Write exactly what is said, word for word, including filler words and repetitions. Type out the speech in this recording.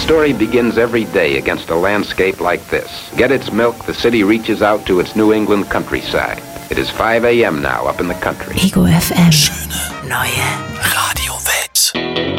story begins every day against a landscape like this. Get its milk, the city reaches out to its New England countryside. It is five a.m. now up in the country. Ego F M. Schöne neue Radiowelt.